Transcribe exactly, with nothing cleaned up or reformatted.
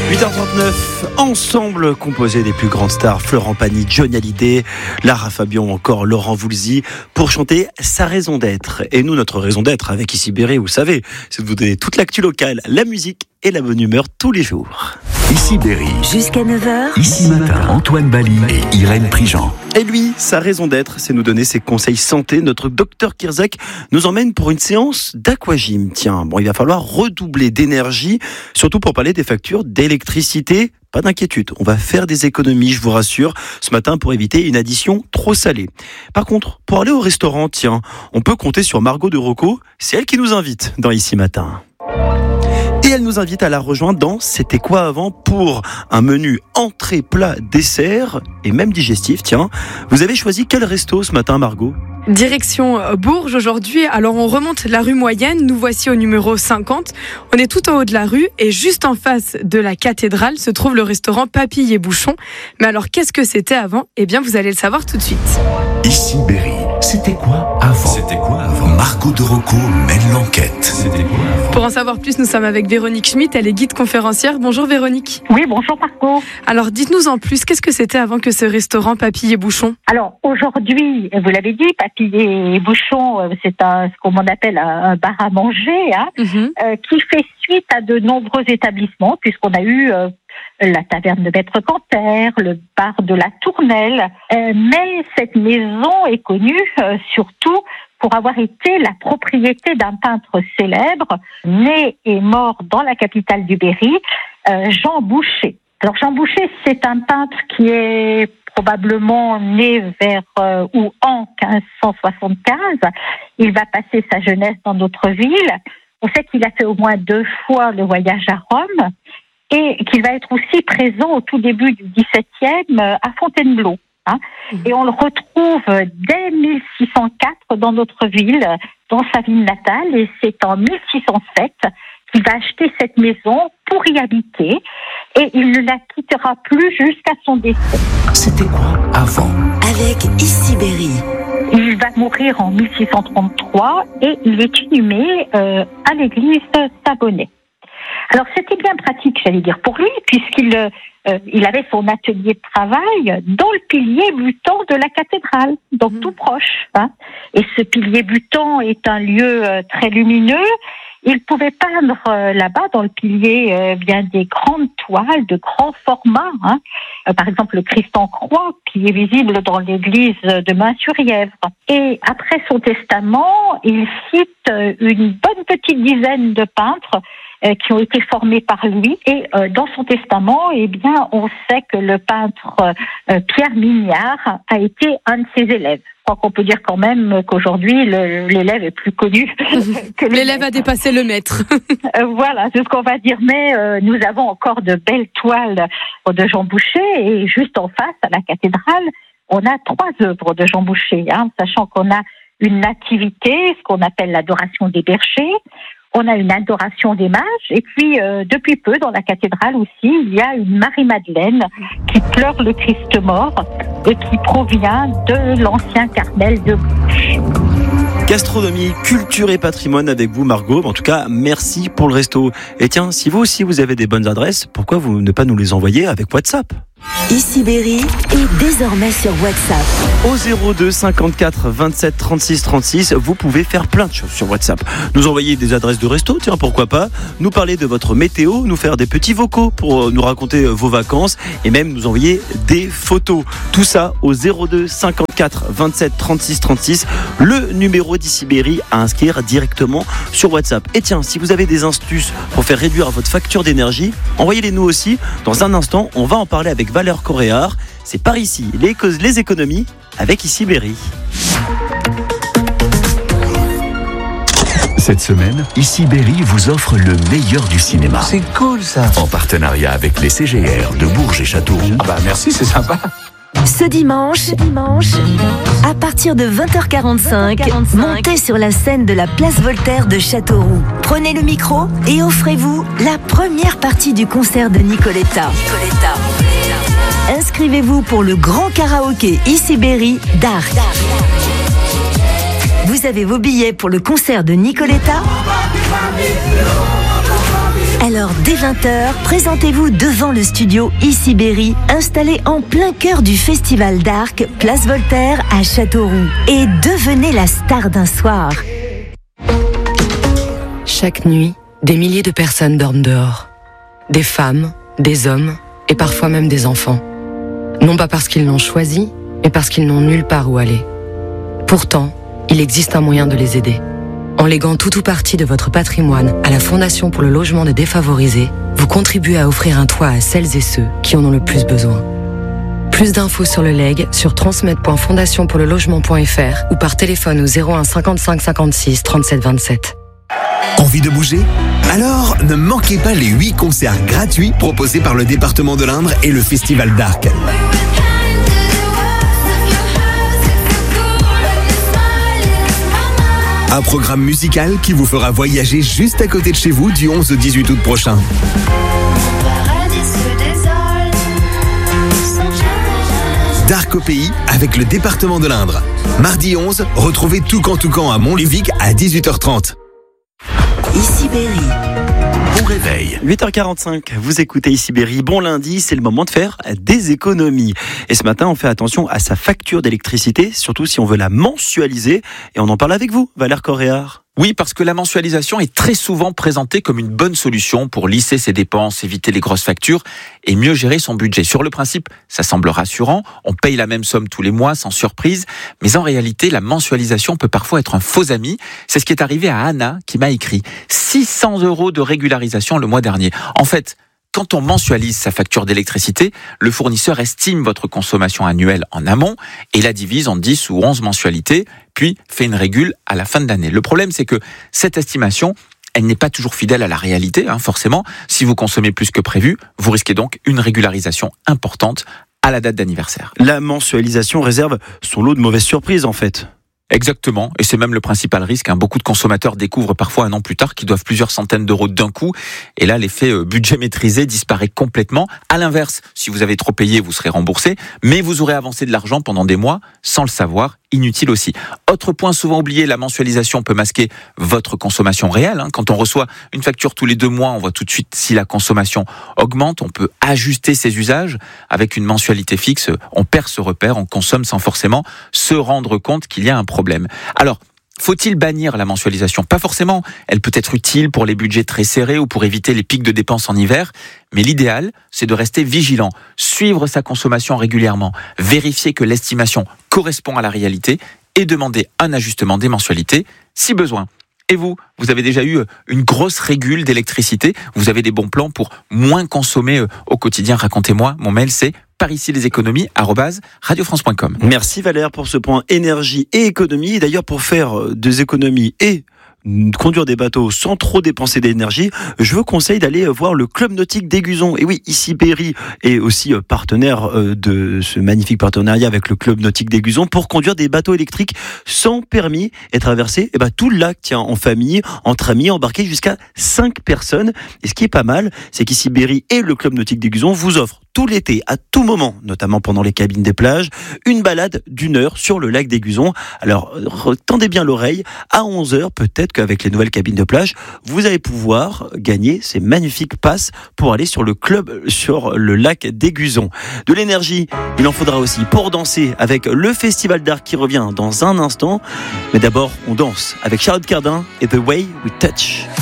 huit heures trente-neuf, ensemble composé des plus grandes stars, Florent Pagny, Johnny Hallyday, Lara Fabian, encore Laurent Voulzy, pour chanter Sa raison d'être. Et nous, notre raison d'être avec Ici Berry, vous savez, c'est de vous donner toute l'actu locale, la musique et la bonne humeur tous les jours. Ici Berry. Jusqu'à neuf heures. Ici matin, Antoine Bali et Irène Prigent. Et lui, sa raison d'être, c'est nous donner ses conseils santé. Notre docteur Kirzek nous emmène pour une séance d'aquagym. Tiens, bon, il va falloir redoubler d'énergie, surtout pour parler des factures d'électricité. Pas d'inquiétude, on va faire des économies, je vous rassure, ce matin pour éviter une addition trop salée. Par contre, pour aller au restaurant, tiens, on peut compter sur Margot de Rocco, c'est elle qui nous invite dans Ici Matin. Et elle nous invite à la rejoindre dans C'était quoi avant pour un menu entrée, plat, dessert et même digestif. Tiens, vous avez choisi quel resto ce matin, Margot ? Direction Bourges aujourd'hui. Alors on remonte la rue Moyenne, nous voici au numéro cinquante. On est tout en haut de la rue et juste en face de la cathédrale se trouve le restaurant Papille et Bouchon. Mais alors qu'est-ce que c'était avant ? Eh bien vous allez le savoir tout de suite. Ici Berry. C'était quoi avant ? C'était quoi avant ? Margot de Rocco mène l'enquête. C'était quoi avant ? Pour en savoir plus, nous sommes avec Véronique Schmitt, elle est guide conférencière. Bonjour Véronique. Oui, bonjour Margot. Alors dites-nous en plus, qu'est-ce que c'était avant que ce restaurant Papille et Bouchon ? Alors aujourd'hui, vous l'avez dit, Papille et Bouchon, c'est un, ce qu'on appelle un bar à manger, hein, mm-hmm. euh, qui fait suite à de nombreux établissements, puisqu'on a eu euh, la taverne de Maître Canter, le bar de la Tournelle, euh, mais cette maison est connue euh, surtout pour avoir été la propriété d'un peintre célèbre, né et mort dans la capitale du Berry, euh, Jean Boucher. Alors Jean Boucher, c'est un peintre qui est probablement né vers euh, ou en quinze cent soixante-quinze. Il va passer sa jeunesse dans notre ville. On sait qu'il a fait au moins deux fois le voyage à Rome et qu'il va être aussi présent au tout début du dix-septième euh, à Fontainebleau. Hein. Mmh. Et on le retrouve dès mille six cent quatre dans notre ville, dans sa ville natale, et c'est en mille six cent sept qu'il va acheter cette maison pour y habiter, et il ne la quittera plus jusqu'à son décès. C'était quoi avant ? Avec Ici Berry. Il va mourir en mille six cent trente-trois et il est inhumé euh, à l'église Saint-Bonnet. Alors c'était bien pratique, j'allais dire, pour lui, puisqu'il euh, il avait son atelier de travail dans le pilier butant de la cathédrale, donc mmh. tout proche. Hein. Et ce pilier butant est un lieu euh, très lumineux. Il pouvait peindre euh, là-bas, dans le pilier, euh, bien des grandes toiles de grand format. Hein. Euh, par exemple, le Christ en croix, qui est visible dans l'église de Main-sur-Yèvre. Et après son testament, il cite euh, une bonne petite dizaine de peintres euh, qui ont été formés par lui. Et euh, dans son testament, eh bien, on sait que le peintre euh, Pierre Mignard a été un de ses élèves. Je crois qu'on peut dire quand même qu'aujourd'hui, le, l'élève est plus connu que le l'élève maître. a dépassé le maître. euh, voilà, c'est ce qu'on va dire. Mais euh, nous avons encore de belles toiles de Jean Boucher. Et juste en face, à la cathédrale, on a trois œuvres de Jean Boucher, hein, sachant qu'on a une nativité, ce qu'on appelle l'adoration des bergers. On a une adoration des mages, et puis euh, depuis peu, dans la cathédrale aussi, il y a une Marie-Madeleine qui pleure le Christ mort et qui provient de l'ancien Carmel de Bourges. Gastronomie, culture et patrimoine avec vous, Margot. En tout cas, merci pour le resto. Et tiens, si vous aussi vous avez des bonnes adresses, pourquoi vous ne pas nous les envoyer avec WhatsApp ? Ici Berry est désormais sur WhatsApp. Au zéro deux cinquante-quatre vingt-sept trente-six trente-six, vous pouvez faire plein de choses sur WhatsApp. Nous envoyer des adresses de resto, tiens, pourquoi pas. Nous parler de votre météo, nous faire des petits vocaux pour nous raconter vos vacances et même nous envoyer des photos. Tout ça au zéro deux cinquante-quatre vingt-sept trente-six trente-six, le numéro d'Ici Berry à inscrire directement sur WhatsApp. Et tiens, si vous avez des astuces pour faire réduire votre facture d'énergie, envoyez-les nous aussi. Dans un instant, on va en parler avec Valeur Coréard. C'est par ici, les, les économies avec Ici Berry. Cette semaine, Ici Berry vous offre le meilleur du cinéma. C'est cool ça. En partenariat avec les C G R de Bourges et Châteauroux. Ah bah merci, c'est sympa. Ce dimanche, ce dimanche, à partir de vingt heures quarante-cinq, montez sur la scène de la place Voltaire de Châteauroux. Prenez le micro et offrez-vous la première partie du concert de Nicoletta. Nicoletta. Inscrivez-vous pour le grand karaoké Ici Berry d'Arc. Vous avez vos billets pour le concert de Nicoletta ? Alors, dès vingt heures, présentez-vous devant le studio Issy-Berry, installé en plein cœur du Festival d'Arc, place Voltaire à Châteauroux. Et devenez la star d'un soir. Chaque nuit, des milliers de personnes dorment dehors. Des femmes, des hommes et parfois même des enfants. Non pas parce qu'ils l'ont choisi, mais parce qu'ils n'ont nulle part où aller. Pourtant, il existe un moyen de les aider. En léguant tout ou partie de votre patrimoine à la Fondation pour le logement des défavorisés, vous contribuez à offrir un toit à celles et ceux qui en ont le plus besoin. Plus d'infos sur le legs sur transmettre point fondation pour le logement point f r ou par téléphone au zéro un cinquante-cinq cinquante-six trente-sept vingt-sept. Envie de bouger ? Alors, ne manquez pas les huit concerts gratuits proposés par le département de l'Indre et le Festival d'Arc. Un programme musical qui vous fera voyager juste à côté de chez vous du onze au dix-huit août prochain. D'Arc au pays avec le département de l'Indre. Mardi onze, retrouvez Toucan Toucan à Montlévic à dix-huit heures trente. Issy-Berry. Bon réveil. huit heures quarante-cinq, vous écoutez Issy-Berry. Bon lundi, c'est le moment de faire des économies. Et ce matin, on fait attention à sa facture d'électricité, surtout si on veut la mensualiser. Et on en parle avec vous, Valère Corréard. Oui, parce que la mensualisation est très souvent présentée comme une bonne solution pour lisser ses dépenses, éviter les grosses factures et mieux gérer son budget. Sur le principe, ça semble rassurant, on paye la même somme tous les mois sans surprise, mais en réalité, la mensualisation peut parfois être un faux ami. C'est ce qui est arrivé à Anna qui m'a écrit six cents euros de régularisation le mois dernier. En fait, quand on mensualise sa facture d'électricité, le fournisseur estime votre consommation annuelle en amont et la divise en dix ou onze mensualités, puis fait une régule à la fin de l'année. Le problème, c'est que cette estimation, elle n'est pas toujours fidèle à la réalité, hein, forcément. Si vous consommez plus que prévu, vous risquez donc une régularisation importante à la date d'anniversaire. La mensualisation réserve son lot de mauvaises surprises, en fait. Exactement, et c'est même le principal risque. Hein. Beaucoup de consommateurs découvrent parfois un an plus tard qu'ils doivent plusieurs centaines d'euros d'un coup, et là l'effet euh, budget maîtrisé disparaît complètement. À l'inverse, si vous avez trop payé, vous serez remboursé, mais vous aurez avancé de l'argent pendant des mois sans le savoir, inutile aussi. Autre point souvent oublié, la mensualisation peut masquer votre consommation réelle. Hein. Quand on reçoit une facture tous les deux mois, on voit tout de suite si la consommation augmente, on peut ajuster ses usages. Avec une mensualité fixe, on perd ce repère, on consomme sans forcément se rendre compte qu'il y a un problème. Problème. Alors, faut-il bannir la mensualisation ? Pas forcément. Elle peut être utile pour les budgets très serrés ou pour éviter les pics de dépenses en hiver. Mais l'idéal, c'est de rester vigilant, suivre sa consommation régulièrement, vérifier que l'estimation correspond à la réalité et demander un ajustement des mensualités si besoin. Et vous, vous avez déjà eu une grosse régule d'électricité ? Vous avez des bons plans pour moins consommer au quotidien ? Racontez-moi. Mon mail, c'est par ici les économies arobase radio france point com. Merci Valère pour ce point énergie et économie. Et d'ailleurs, pour faire des économies et conduire des bateaux sans trop dépenser d'énergie, je vous conseille d'aller voir le club nautique d'Aiguzon. Et oui, Issy-Berry est aussi partenaire de ce magnifique partenariat avec le club nautique d'Aiguzon pour conduire des bateaux électriques sans permis et traverser eh ben, tout le lac, tiens, en famille, entre amis, embarquer jusqu'à cinq personnes. Et ce qui est pas mal, c'est qu'Issy-Berry et le club nautique d'Aiguzon vous offrent tout l'été, à tout moment, notamment pendant les cabines des plages, une balade d'une heure sur le lac d'Aiguzon. Alors, tendez bien l'oreille, à onze heures, peut-être qu'avec les nouvelles cabines de plage, vous allez pouvoir gagner ces magnifiques passes pour aller sur le club, sur le lac d'Aiguzon. De l'énergie, il en faudra aussi pour danser avec le Festival d'Arc qui revient dans un instant. Mais d'abord, on danse avec Charlotte Cardin et The Way We Touch.